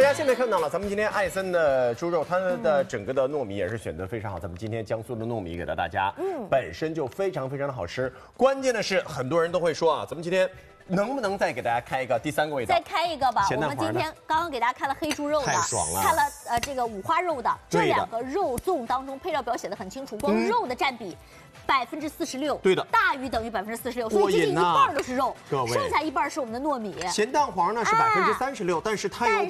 大家现在看到了，咱们今天艾森的猪肉，它的整个的糯米也是选择非常好。咱们今天江苏的糯米给到大家，本身就非常非常的好吃。关键的是，很多人都会说啊，咱们今天能不能再给大家开一个第三个味道？ 再开一个吧。我们今天刚刚给大家看了黑猪肉的， 太爽了。 看了这个五花肉的，这两个肉粽当中配料表写的很清楚，光肉的占比46%， 对的， 大于等于46%，所以接近一半都是肉，剩下一半是我们的糯米。 咸蛋黄呢是36%，但是它有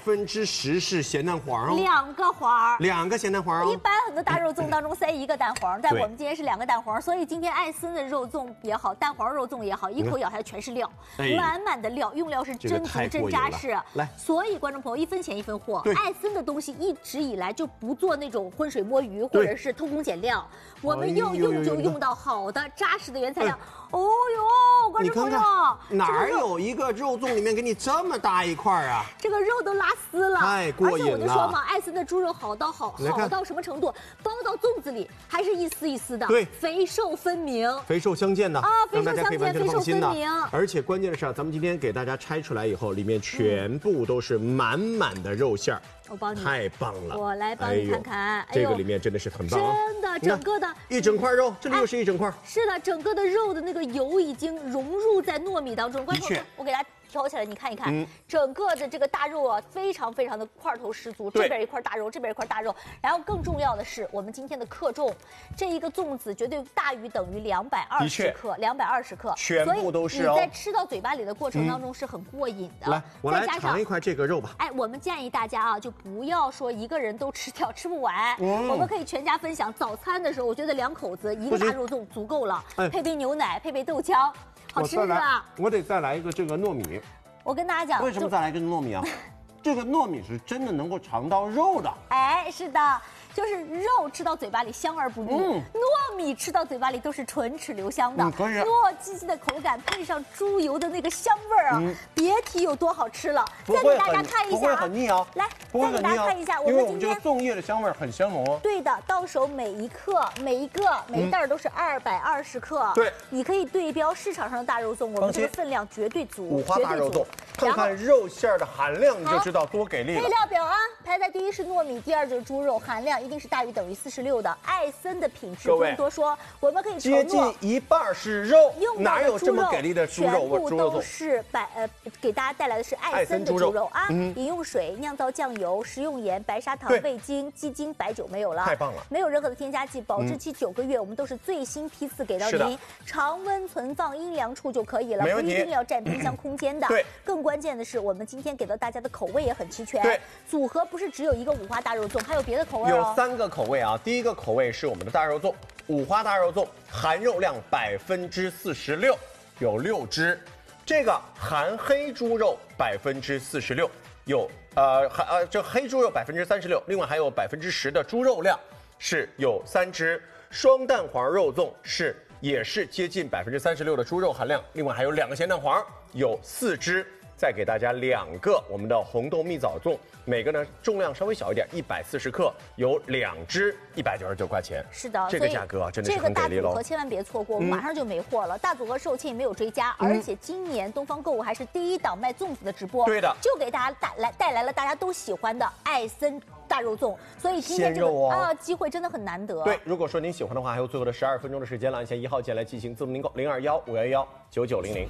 10%是咸蛋黄哦 ，2个黄 ，2个咸蛋黄哦。 一般很多大肉粽当中塞1个蛋黄，但我们今天是2个蛋黄，所以今天艾森的肉粽也好，蛋黄肉粽也好，一口咬下来全是料，满满的料，用料是真足真扎实。 来， 所以观众朋友，1分钱1分货。艾森的东西一直以来就不做那种浑水摸鱼或者是偷工减料，我们要用就用到好的扎实的原材料。哦呦，观众朋友， 哪有一个肉粽里面给你这么大一块啊？ 这个肉都拉丝了， 太过瘾了。 而且我就说嘛，艾森的猪肉好到什么程度？包到粽子里还是一丝一丝的， 对， 肥瘦分明， 肥瘦相间的啊，肥瘦相间，肥瘦分明。 而且关键的是啊，咱们今天给大家拆出来以后，里面全部都是满满的肉馅儿。 我帮你， 太棒了！ 我来帮你看看， 这个里面真的是很棒， 真的，整个的一整块肉，这里又是一整块。 是的，整个的肉的那个油已经融入在糯米当中。 的确， 我给大家挑起来，你看一看，整个的这个大肉啊，非常非常的块头十足。这边一块大肉，这边一块大肉。然后更重要的是，我们今天的克重，这一个粽子绝对大于等于220克，220克， 全部都是哦。 你在吃到嘴巴里的过程当中是很过瘾的。 来，我来尝一块这个肉吧。 哎，我们建议大家啊，就不要说一个人都吃掉，吃不完。我们可以全家分享。早餐的时候，我觉得2口子一个大肉粽足够了，配杯牛奶，配杯豆浆，好吃是吧？ 我得再来一个这个糯米。 我跟大家讲， 为什么再来一个糯米啊？这个糯米是真的能够尝到肉的。 哎，是的。就是肉吃到嘴巴里香而不腻，糯米吃到嘴巴里都是唇齿留香的，糯叽叽的口感配上猪油的那个香味儿啊，别提有多好吃了。再给大家看一下， 不会很腻啊， 来，再给大家看一下， 因为我们这个粽叶的香味很香浓哦。 对的，到手每一袋都是220克。 对， 你可以对标市场上的大肉粽，我们这个分量绝对足， 五花大肉粽，看看肉馅的含量你就知道多给力了。 配料表啊，排在第一是糯米，第二就是猪肉，含量一定是大于等于46的。艾森的品质不用多说，我们可以接近一半是肉，哪有这么给力的猪肉？ 全部都是给大家带来的是艾森的猪肉啊！饮用水、酿造酱油、食用盐、白砂糖、味精、鸡精、白酒没有了， 太棒了！ 没有任何的添加剂，保质期9个月，我们都是最新批次给到您，常温存放阴凉处就可以了，不一定要占冰箱空间的。 对， 更关键的是，我们今天给到大家的口味也很齐全， 对， 组合不是只有一个五花大肉粽，还有别的口味哦。 有3个口味啊，第一个口味是我们的大肉粽，五花大肉粽，含肉量46%，有6只。这个含黑猪肉46%，有这黑猪肉36%，另外还有10%的猪肉量，是有3只。双蛋黄肉粽也是接近36%的猪肉含量，另外还有2个咸蛋黄，有4只。再给大家2个我们的红豆蜜枣粽，每个呢重量稍微小一点，140克，有2只，199块钱。 是的， 这个价格真的是很给力喽。 这个大组合千万别错过，我们马上就没货了。大组合售罄没有追加，而且今年东方购物还是第1档卖粽子的直播， 对的， 就给大家带来了大家都喜欢的艾森大肉粽，所以今天这个机会真的很难得。 对，如果说您喜欢的话，还有最后的12分钟的时间了，按下1号键来进行字幕订购，021-511-9900。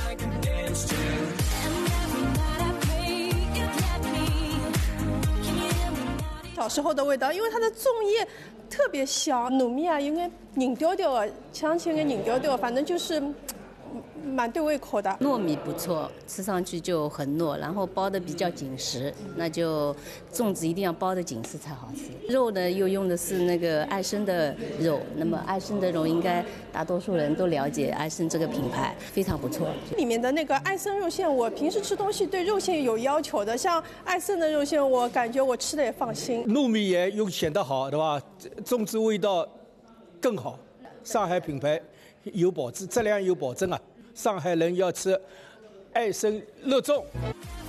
小时候的味道，因为它的粽叶特别香，糯米啊有点凝掉掉的，香气有点凝掉掉，反正就是蛮对胃口的。 糯米不错，吃上去就很糯，然后包的比较紧实，那就粽子一定要包的紧实才好吃。肉呢又用的是那个艾森的肉，那么艾森的肉应该大多数人都了解艾森这个品牌，非常不错。 里面的那个艾森肉馅，我平时吃东西对肉馅有要求的，像艾森的肉馅，我感觉我吃的也放心。 糯米也又选得好，对吧？粽子味道更好，上海品牌有保质，质量有保证啊。上海人要吃艾森肉粽。